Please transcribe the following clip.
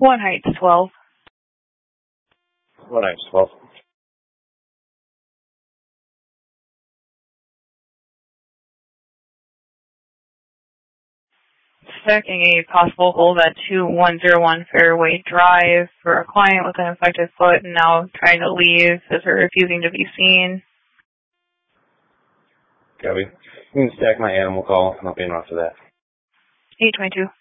One Heights 12. One Heights 12. Checking a possible hold at 2101 Fairway Drive for a client with an infected foot and now trying to leave as they're refusing to be seen. Copy. You can stack my animal call and I'll be in off of that. 822.